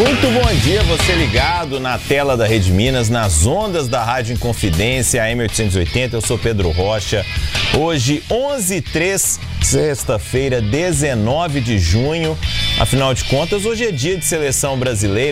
Muito bom dia, você ligado na tela da Rede Minas, nas ondas da Rádio Inconfidência, AM 880, eu sou Pedro Rocha. Hoje, 11h03, sexta-feira, 19 de junho. Afinal de contas, hoje é dia de seleção brasileira.